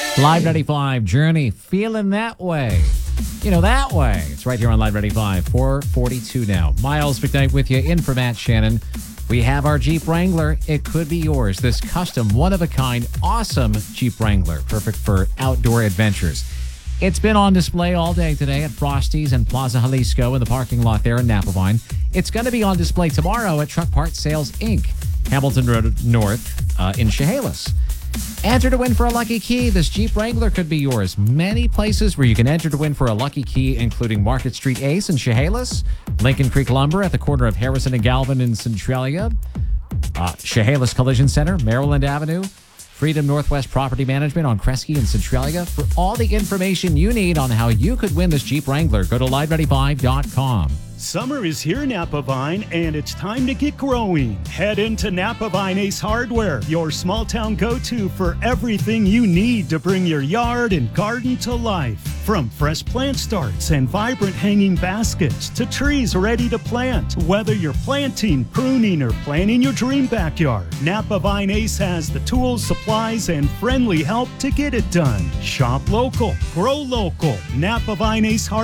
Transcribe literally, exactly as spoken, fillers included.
Live ninety-five Journey, feeling that way. You know, that way. It's right here on Live ninety-five, four forty-two now. Miles McKnight with you, in for Matt Shannon. We have our Jeep Wrangler. It could be yours. This custom, one-of-a-kind, awesome Jeep Wrangler. Perfect for outdoor adventures. It's been on display all day today at Frosty's and Plaza Jalisco in the parking lot there in Napavine. It's going to be on display tomorrow at Truck Parts Sales, Incorporated, Hamilton Road North uh, in Chehalis. Enter to win for a lucky key. This Jeep Wrangler could be yours. Many places where you can enter to win for a lucky key, including Market Street Ace in Chehalis, Lincoln Creek Lumber at the corner of Harrison and Galvin in Centralia, uh, Chehalis Collision Center, Maryland Avenue, Freedom Northwest Property Management on Kresge in Centralia. For all the information you need on how you could win this Jeep Wrangler, go to live ninety-five dot com. Summer is here, Napavine, and it's time to get growing. Head into Napavine Ace Hardware, your small town go-to for everything you need to bring your yard and garden to life. From fresh plant starts and vibrant hanging baskets to trees ready to plant. Whether you're planting, pruning, or planting your dream backyard, Napavine Ace has the tools, supplies, and friendly help to get it done. Shop local, grow local. Napavine Ace Hardware.